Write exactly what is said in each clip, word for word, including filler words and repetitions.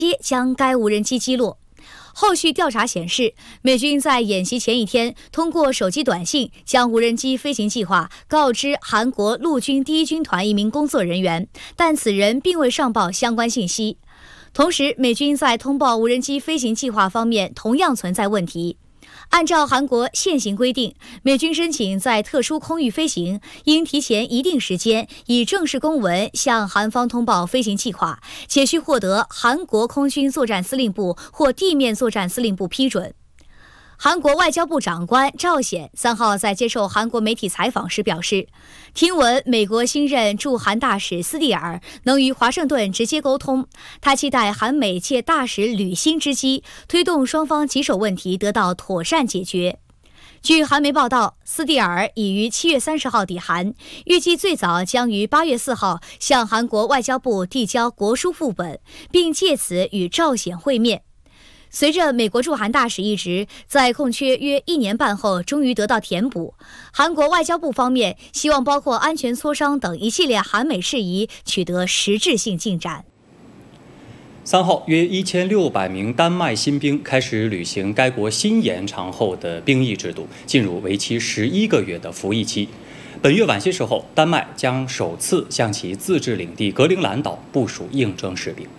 将该无人机击落。后续调查显示，美军在演习前一天通过手机短信将无人机飞行计划告知韩国陆军第一军团一名工作人员，但此人并未上报相关信息。同时，美军在通报无人机飞行计划方面同样存在问题。按照韩国现行规定，美军申请在特殊空域飞行，应提前一定时间以正式公文向韩方通报飞行计划，且需获得韩国空军作战司令部或地面作战司令部批准。韩国外交部长官赵显三号在接受韩国媒体采访时表示，听闻美国新任驻韩大使斯蒂尔能与华盛顿直接沟通，他期待韩美借大使履新之机，推动双方棘手问题得到妥善解决。据韩媒报道，斯蒂尔已于七月三十号抵韩，预计最早将于八月四号向韩国外交部递交国书副本，并借此与赵显会面。随着美国驻韩大使一职在空缺约一年半后终于得到填补，韩国外交部方面希望包括安全磋商等一系列韩美事宜取得实质性进展。 三号，约一千六百名丹麦新兵开始履行该国新延长后的兵役制度，进入为期十一个月的服役期。本月晚些时候，丹麦将首次向其自治领地格陵兰岛部署应征士兵。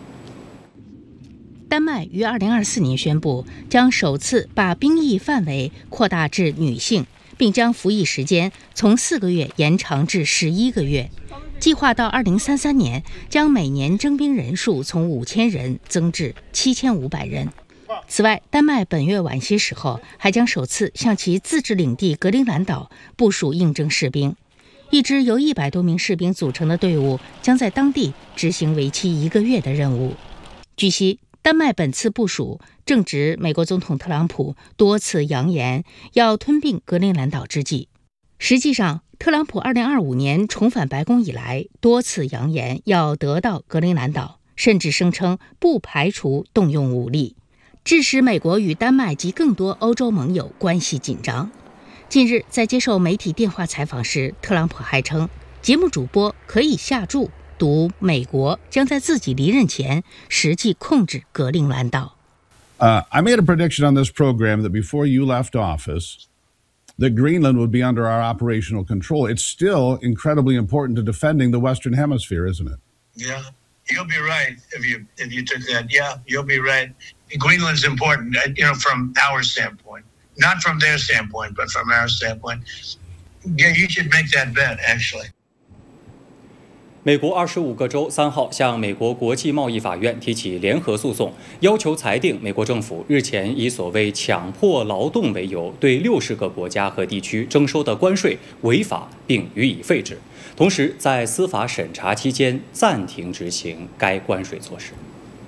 丹麦于二零二四年宣布，将首次把兵役范围扩大至女性，并将服役时间从四个月延长至十一个月。计划到二零三三年，将每年征兵人数从五千人增至七千五百人。此外，丹麦本月晚些时候还将首次向其自治领地格陵兰岛部署应征士兵。一支由一百多名士兵组成的队伍将在当地执行为期一个月的任务。据悉，丹麦本次部署正值美国总统特朗普多次扬言要吞并格陵兰岛之际。实际上，特朗普二零二五年重返白宫以来，多次扬言要得到格陵兰岛，甚至声称不排除动用武力，致使美国与丹麦及更多欧洲盟友关系紧张。近日，在接受媒体电话采访时，特朗普还称，节目主播可以下注赌美国将在自己离任前实际控制格陵兰岛。 Uh, I made a prediction on this program that before you left office, that Greenland would be under our operational control. It's still incredibly important to defending the Western Hemisphere, isn't it? Yeah, you'll be right if you if you took that. Yeah, you'll be right. Greenland's important, you know, from our standpoint, not from their standpoint, but from our standpoint. Yeah, you should make that bet, actually. 美国二十五个州三号向美国国际贸易法院提起联合诉讼，要求裁定美国政府日前以所谓强迫劳动为由，对六十个国家和地区征收的关税违法，并予以废止，同时在司法审查期间暂停执行该关税措施。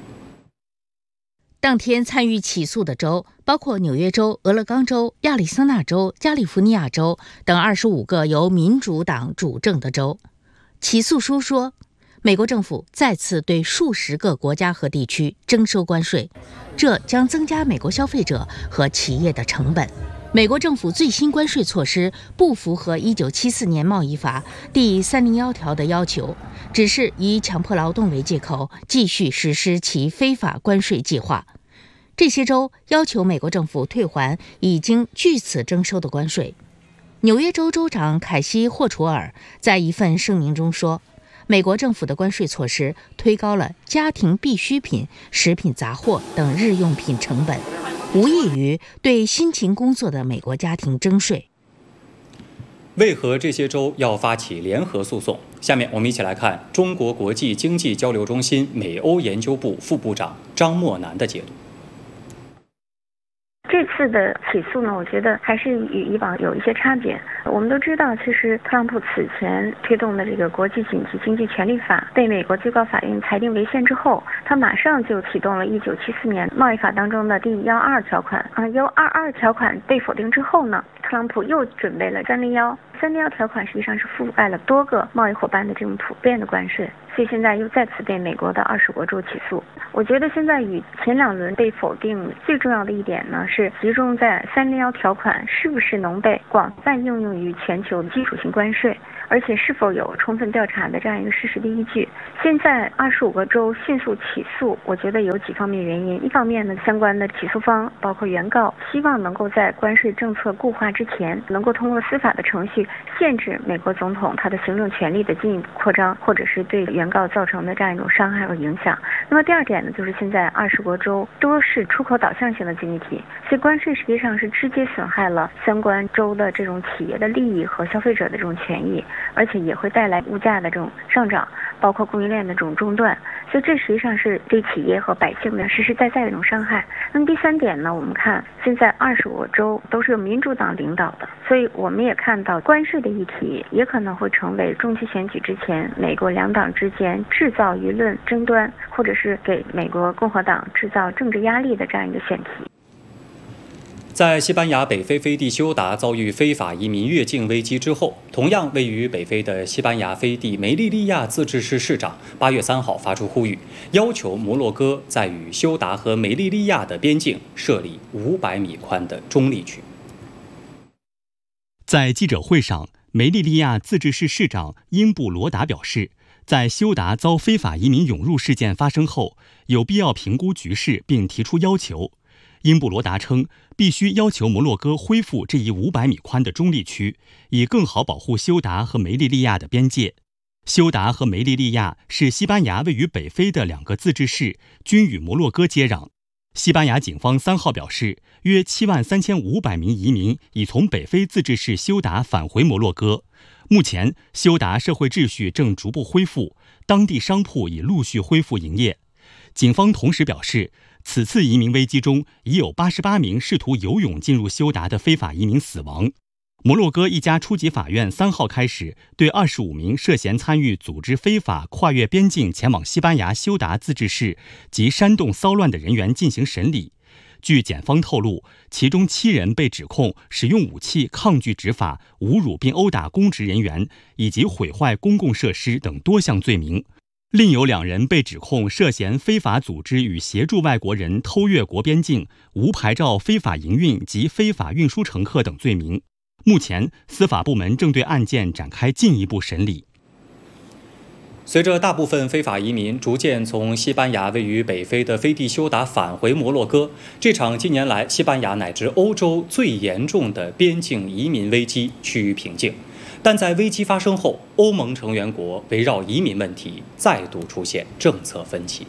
当天参与起诉的州包括纽约州、俄勒冈州、亚利桑那州、加利福尼亚州等二十五个由民主党主政的州。起诉书说，美国政府再次对数十个国家和地区征收关税，这将增加美国消费者和企业的成本。美国政府最新关税措施不符合一九七四年贸易法第三零一条的要求，只是以强迫劳动为借口继续实施其非法关税计划。这些州要求美国政府退还已经据此征收的关税。纽约州州长凯西·霍楚尔在一份声明中说，美国政府的关税措施推高了家庭必需品、食品杂货等日用品成本，无异于对辛勤工作的美国家庭征税。 为何这些州要发起联合诉讼？下面我们一起来看中国国际经济交流中心美欧研究部副部长张默南的解读。 这次的起诉呢，我觉得还是与以往有一些差别。我们都知道，其实特朗普此前推动的这个国际紧急经济权利法被美国最高法院裁定违宪之后，他马上就启动了一九七四年贸易法当中的第幺二条款啊，幺二二条款被否定之后呢，特朗普又准备了三零幺。三零幺条款实际上是覆盖了多个贸易伙伴的这种普遍的关税，所以现在又再次被美国的二十国州起诉。我觉得现在与前两轮被否定最重要的一点呢，是集中在三零幺条款是不是能被广泛应用于全球基础性关税，而而且是否有充分调查的这样一个事实的依据。现在二十五个州迅速起诉，我觉得有几方面原因。一方面呢，相关的起诉方包括原告希望能够在关税政策固化之前，能够通过司法的程序限制美国总统他的行政权力的进一步扩张，或者是对原告造成的这样一种伤害和影响。那么第二点呢，就是现在二十国州多是出口导向性的经济体，所以关税实际上是直接损害了相关州的这种企业的利益和消费者的这种权益，而且也会带来物价的这种上涨，包括供应链的这种中断，所以这实际上是对企业和百姓的实实在在的一种伤害。那么第三点呢，我们看现在二十五个州都是由民主党领导的，所以我们也看到关税的议题也可能会成为中期选举之前美国两党之间制造舆论争端，或者是给美国共和党制造政治压力的这样一个选题。 在西班牙北非飞地休达遭遇非法移民越境危机之后，同样位于北非的西班牙飞地梅利利亚自治市市长八月三号发出呼吁，要求摩洛哥在与休达和梅利利亚的边境设立五百米宽的中立区。 在记者会上，梅利利亚自治市市长英布罗达表示，在休达遭非法移民涌入事件发生后，有必要评估局势并提出要求。英布罗达称，必须要求摩洛哥恢复这一五百米宽的中立区，以更好保护休达和梅利利亚的边界。休达和梅利利亚是西班牙位于北非的两个自治市，均与摩洛哥接壤。西班牙警方三号表示，约七万三千五百名移民已从北非自治市休达返回摩洛哥。目前，休达社会秩序正逐步恢复，当地商铺已陆续恢复营业。警方同时表示，此次移民危机中已有八十八名试图游泳进入休达的非法移民死亡。摩洛哥一家初级法院三号开始对二十五名涉嫌参与组织非法跨越边境前往西班牙休达自治市及煽动骚乱的人员进行审理。据检方透露，其中七人被指控使用武器抗拒执法、侮辱并殴打公职人员以及毁坏公共设施等多项罪名。另有两人被指控涉嫌非法组织与协助外国人偷越国边境、无牌照非法营运及非法运输乘客等罪名。目前，司法部门正对案件展开进一步审理。 随着大部分非法移民逐渐从西班牙位于北非的飞地休达返回摩洛哥，这场近年来西班牙乃至欧洲最严重的边境移民危机趋于平静。但在危机发生后，欧盟成员国围绕移民问题再度出现政策分歧。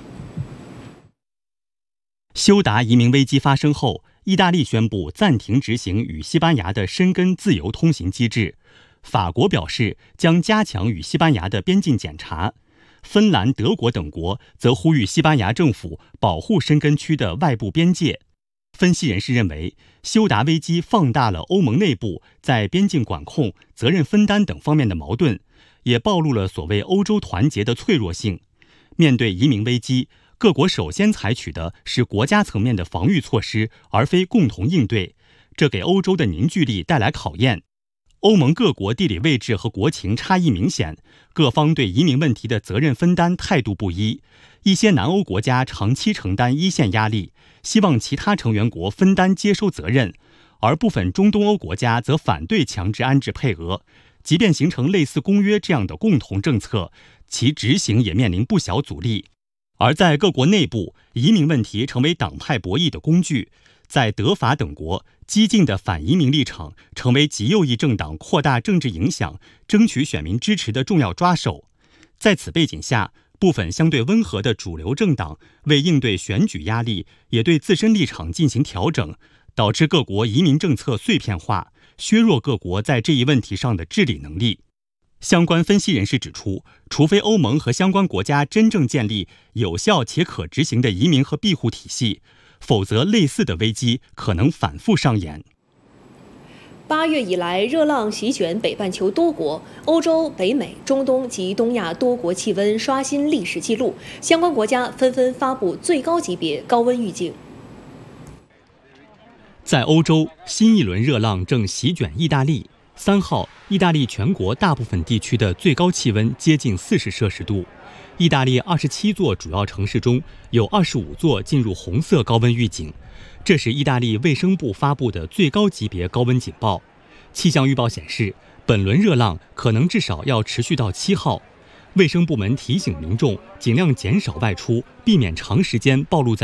休达移民危机发生后，意大利宣布暂停执行与西班牙的申根自由通行机制，法国表示将加强与西班牙的边境检查，芬兰、德国等国则呼吁西班牙政府保护申根区的外部边界。分析人士认为，休达危机放大了欧盟内部在边境管控、责任分担等方面的矛盾，也暴露了所谓欧洲团结的脆弱性。面对移民危机，各国首先采取的是国家层面的防御措施，而非共同应对，这给欧洲的凝聚力带来考验。欧盟各国地理位置和国情差异明显，各方对移民问题的责任分担态度不一。一些南欧国家长期承担一线压力，希望其他成员国分担接收责任，而部分中东欧国家则反对强制安置配额。即便形成类似公约这样的共同政策，其执行也面临不小阻力。而在各国内部，移民问题成为党派博弈的工具。在德法等国，激进的反移民立场成为极右翼政党扩大政治影响、争取选民支持的重要抓手。在此背景下，部分相对温和的主流政党为应对选举压力，也对自身立场进行调整，导致各国移民政策碎片化，削弱各国在这一问题上的治理能力。相关分析人士指出，除非欧盟和相关国家真正建立有效且可执行的移民和庇护体系，否则类似的危机可能反复上演。 八月以来，热浪席卷北半球多国，欧洲、北美、中东及东亚多国气温刷新历史纪录，相关国家纷纷发布最高级别高温预警。 在欧洲，新一轮热浪正席卷意大利。三号，意大利全国大部分地区的最高气温接近四十摄氏度。意大利二十七座主要城市中有二十五座进入红色高温预警，这是意大利卫生部发布的最高级别高温警报。 气象预报显示，本轮热浪可能至少要持续到七号。卫生部门提醒民众尽量减少外出，避免长时间暴露在